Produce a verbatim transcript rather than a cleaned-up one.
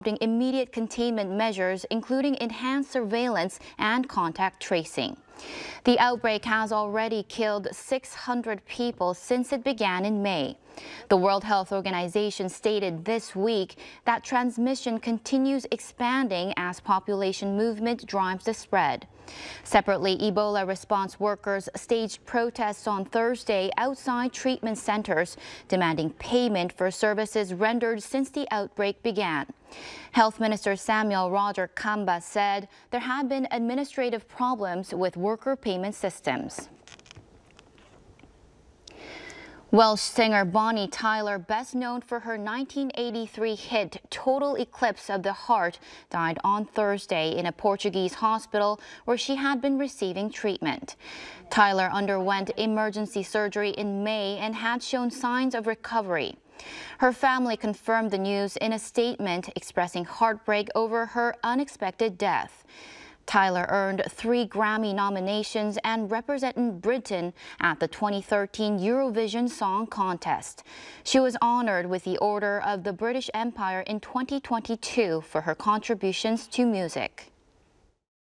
immediate containment measures, including enhanced surveillance and contact tracing. The outbreak has already killed six hundred people since it began in May. The World Health Organization stated this week that transmission continues expanding as population movement drives the spread. Separately, Ebola response workers staged protests on Thursday outside treatment centers, demanding payment for services rendered since the outbreak began. Health Minister Samuel Roger Kamba said there had been administrative problems with worker payment systems. Welsh singer Bonnie Tyler, best known for her nineteen eighty-three hit Total Eclipse of the Heart, died on Thursday in a Portuguese hospital where she had been receiving treatment. Tyler underwent emergency surgery in May and had shown signs of recovery. Her family confirmed the news in a statement expressing heartbreak over her unexpected death. Tyler earned three Grammy nominations and represented Britain at the twenty thirteen Eurovision Song Contest. She was honored with the Order of the British Empire in twenty twenty-two for her contributions to music.